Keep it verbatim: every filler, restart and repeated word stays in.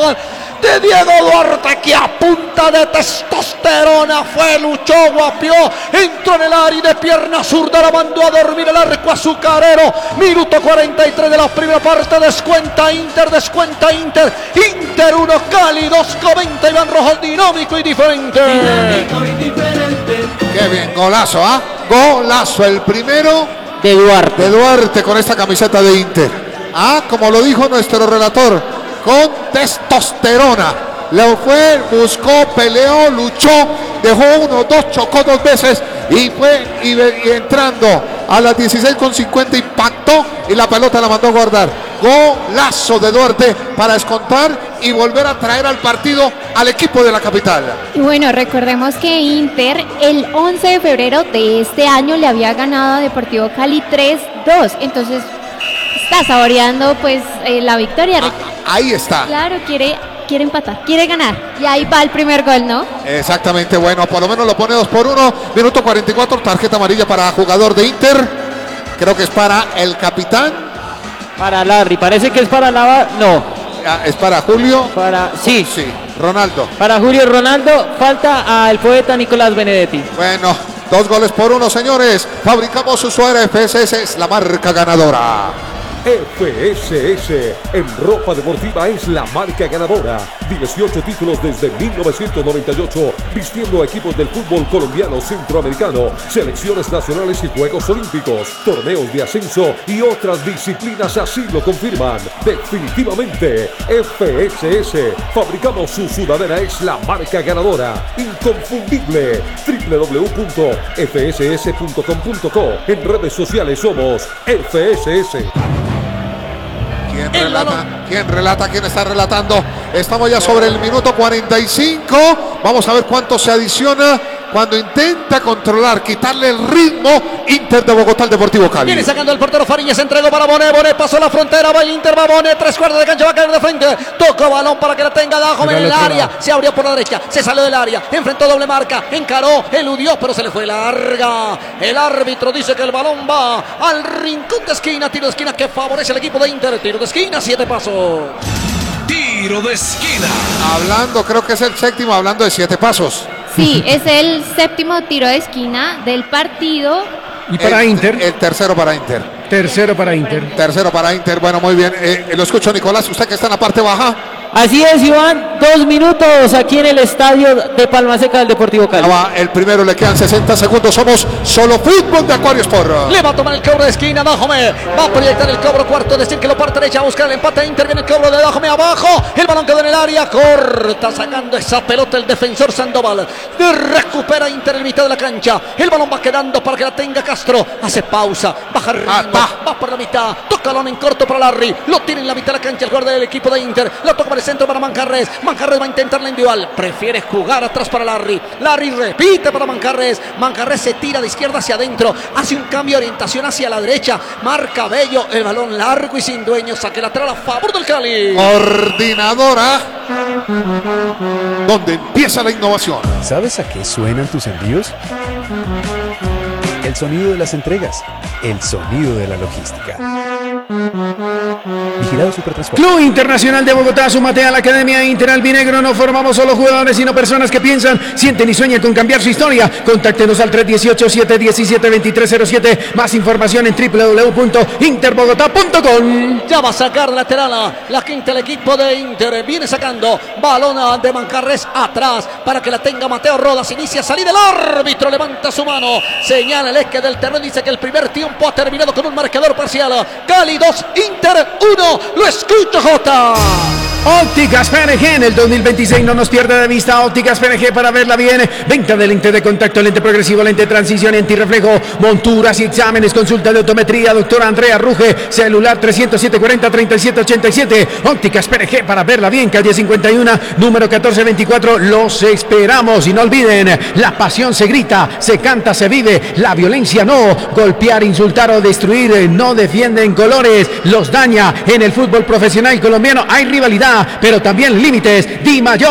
gol de Diego Duarte, que a punta de testosterona fue, luchó, guapió, entró en el área y de pierna zurda la mandó a dormir el arco azucarero. Minuto cuarenta y tres de la primera parte, descuenta Inter, descuenta Inter. Inter uno, Cali dos, comenta Iván Rojas, dinámico y diferente. Dinámico y diferente. Qué bien, golazo, ¿ah? ¿eh? Golazo, el primero de Duarte. De Duarte con esta camiseta de Inter. Ah, como lo dijo nuestro relator, con testosterona. Le fue, buscó, peleó, luchó, dejó uno, dos, chocó dos veces y fue y, y entrando a las dieciséis con cincuenta impactó y la pelota la mandó a guardar. Golazo de Duarte para descontar y volver a traer al partido al equipo de la capital. Y bueno, recordemos que Inter el once de febrero de este año le había ganado a Deportivo Cali tres dos, entonces está saboreando pues eh, la victoria. Ah, ahí está. Claro, quiere, quiere empatar, quiere ganar. Y ahí va el primer gol, ¿no? Exactamente, bueno, por lo menos lo pone dos por uno. Minuto cuarenta y cuatro, tarjeta amarilla para jugador de Inter. Creo que es para el capitán. Para Larry, parece que es para la... No. Ah, es para Julio. Para... Sí. Sí, Ronaldo. Para Julio Ronaldo, falta al poeta Nicolás Benedetti. Bueno, dos goles por uno, señores. Fabricamos su suera, F S S es la marca ganadora. F S S en ropa deportiva es la marca ganadora. dieciocho títulos desde mil novecientos noventa y ocho, vistiendo a equipos del fútbol colombiano, centroamericano, selecciones nacionales y Juegos Olímpicos, torneos de ascenso y otras disciplinas así lo confirman. Definitivamente, F S S, fabricamos su sudadera, es la marca ganadora. Inconfundible. doble u doble u doble u punto f s s punto com punto co. En redes sociales somos F S S. ¿Quién relata? ¿Quién relata? ¿Quién está relatando? Estamos ya sobre el minuto cuarenta y cinco. Vamos a ver cuánto se adiciona cuando intenta controlar, quitarle el ritmo Inter de Bogotá al Deportivo Cali. Viene sacando el portero Fariñez, entregó para Bonet, Bonet pasó la frontera, va el Inter, va Bonet, tres cuartos de cancha, va a caer de frente, tocó balón para que la tenga Dajome en el área, se abrió por la derecha, se salió del área, enfrentó doble marca, encaró, eludió, pero se le fue larga. El árbitro dice que el balón va al rincón de esquina, tiro de esquina que favorece al equipo de Inter, tiro de esquina, siete pasos. Tiro de esquina. Hablando, creo que es el séptimo, hablando de siete pasos. Sí, es el séptimo tiro de esquina del partido. Y para el, Inter. El tercero para Inter. Tercero para Inter. Tercero para Inter. Bueno, muy bien. Eh, lo escucho, Nicolás. Usted que está en la parte baja. Así es, Iván. Dos minutos aquí en el estadio de Palma Seca del Deportivo Cali. Va, el primero, le quedan sesenta segundos. Somos solo fútbol de Acuario Sport. Le va a tomar el cobro de esquina Dajome. Va a proyectar el cobro cuarto. Decir que lo parte derecha a buscar el empate. Interviene el cobro de Dajome abajo. El balón quedó en el área. Corta sacando esa pelota el defensor Sandoval. Recupera Inter en mitad de la cancha. El balón va quedando para que la tenga Castro. Hace pausa. Baja ritmo. Ah, va. va por la mitad. Toca el balón en corto para Larry. Lo tiene en la mitad de la cancha el jugador del equipo de Inter. Lo toca para el centro para Manjarres. Manjarres va a intentar la individual. Prefiere jugar atrás para Larry. Larry repite para Manjarres. Manjarres se tira de izquierda hacia adentro. Hace un cambio de orientación hacia la derecha. Marca Bello. El balón largo y sin dueño. Saque lateral a favor del Cali. Coordinadora. Donde empieza la innovación. ¿Sabes a qué suenan tus envíos? El sonido de las entregas. El sonido de la logística. Vigilado Supertransporte. Club Internacional de Bogotá, súmate a la Academia Inter Albinegro. No formamos solo jugadores, sino personas que piensan, sienten y sueñan con cambiar su historia. Contáctenos al tres uno ocho, siete uno siete, dos tres cero siete. Más información en doble u doble u doble u punto interbogotá punto com. Ya va a sacar lateral la quinta el equipo de Inter. Viene sacando balón de Manjarres atrás para que la tenga Mateo Rodas. Inicia salida el árbitro. Levanta su mano. Señala el eje del terreno. Dice que el primer tiempo ha terminado con un marcador parcial. Cali dos, Inter uno. Lo escucho, Jota. Ópticas P N G en el dos mil veintiséis no nos pierde de vista. Ópticas P N G para verla bien. Venta de lente de contacto, lente progresivo, lente de transición, antirreflejo, monturas y exámenes, consulta de optometría. Doctora Andrea Ruge, celular tres cero siete, cuarenta, treinta y siete ochenta y siete. Ópticas P N G para verla bien, calle cincuenta y uno, número catorce veinticuatro. Los esperamos y no olviden, la pasión se grita, se canta, se vive. La violencia no. Golpear, insultar o destruir no defienden colores, los daña. En el fútbol profesional colombiano hay rivalidad, pero también límites. Di Mayor.